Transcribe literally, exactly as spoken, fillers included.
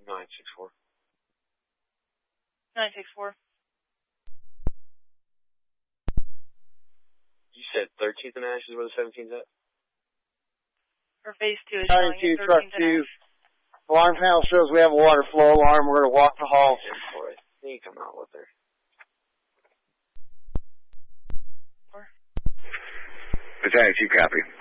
nine six four. nine six four. You said thirteenth and Ash is where the seventeenth at? For phase two is County showing two, truck thirteenth two. and Ash. Alarm panel shows we have a water flow alarm. We're going to walk the hall. ten four. You come out with her. Battalion two, copy.